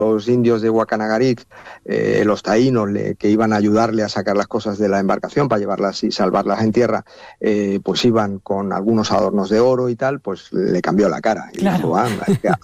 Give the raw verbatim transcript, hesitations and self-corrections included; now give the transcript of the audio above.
los indios de Huacanagaric, eh, los taínos le, que iban a ayudarle a sacar las cosas de la embarcación para llevarlas y salvarlas en tierra, eh, pues iban con algunos adornos de oro y tal, pues le cambió la cara. Y Claro. dijo, ah,